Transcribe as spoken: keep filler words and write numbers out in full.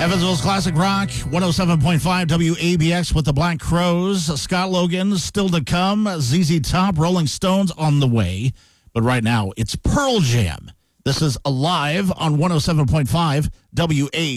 Evansville's Classic Rock, one oh seven point five W A B X with the Black Crowes. Scott Logan still to come. Z Z Top, Rolling Stones on the way. But right now, it's Pearl Jam. This is Alive on one oh seven point five W A B X.